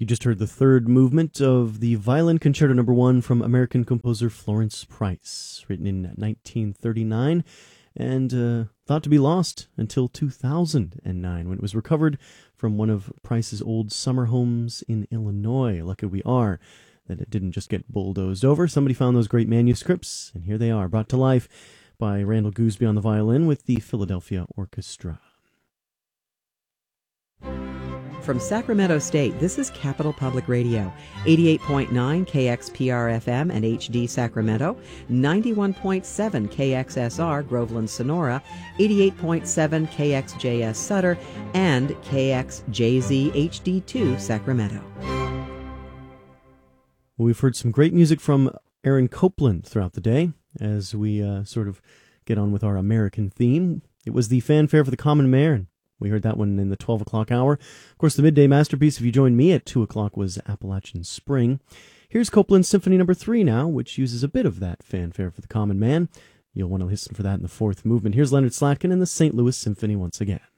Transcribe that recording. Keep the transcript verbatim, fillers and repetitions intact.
You just heard the third movement of the Violin Concerto Number One from American composer Florence Price, written in nineteen thirty-nine and uh, thought to be lost until two thousand nine, when it was recovered from one of Price's old summer homes in Illinois. Lucky we are that it didn't just get bulldozed over. Somebody found those great manuscripts, and here they are, brought to life by Randall Gooseby on the violin with the Philadelphia Orchestra. From Sacramento State, this is Capital Public Radio, eighty-eight point nine K X P R F M and H D Sacramento, ninety-one point seven K X S R Groveland Sonora, eighty-eight point seven K X J S Sutter, and K X J Z H D two Sacramento. We've heard some great music from Aaron Copland throughout the day as we uh, sort of get on with our American theme. It was the fanfare for the Common Man. We heard that one in the twelve o'clock hour. Of course, the midday masterpiece, if you joined me at two o'clock, was Appalachian Spring. Here's Copland's Symphony Number three now, which uses a bit of that fanfare for the Common Man. You'll want to listen for that in the fourth movement. Here's Leonard Slatkin and the Saint Louis Symphony once again.